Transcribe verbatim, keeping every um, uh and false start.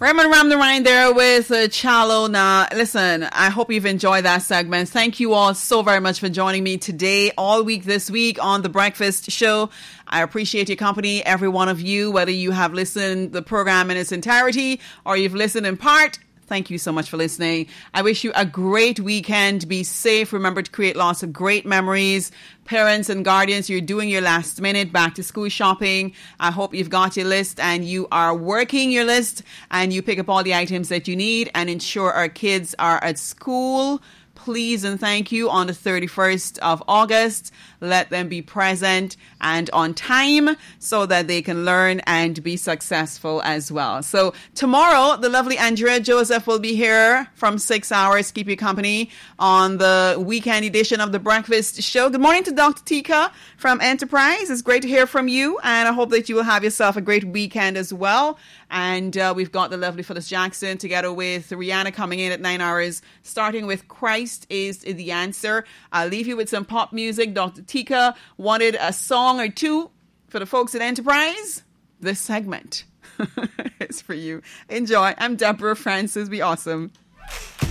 Raymond Ram the Ryan there with uh, Chalo Na. Listen, I hope you've enjoyed that segment. Thank you all so very much for joining me today, all week this week on The Breakfast Show. I appreciate your company, every one of you, whether you have listened the program in its entirety or you've listened in part. Thank you so much for listening. I wish you a great weekend. Be safe. Remember to create lots of great memories. Parents and guardians, you're doing your last minute back to school shopping. I hope you've got your list and you are working your list and you pick up all the items that you need and ensure our kids are at school. Please and thank you on the thirty-first of August. Let them be present and on time so that they can learn and be successful as well. So tomorrow, the lovely Andrea Joseph will be here from six hours to keep you company on the weekend edition of The Breakfast Show. Good morning to Doctor Tika from Enterprise. It's great to hear from you, and I hope that you will have yourself a great weekend as well. And uh, we've got the lovely Phyllis Jackson together with Rihanna coming in at nine hours, starting with Christ is the Answer. I'll leave you with some pop music. Doctor Tika wanted a song or two for the folks at Enterprise. This segment is for you. Enjoy. I'm Deborah Francis. Be awesome.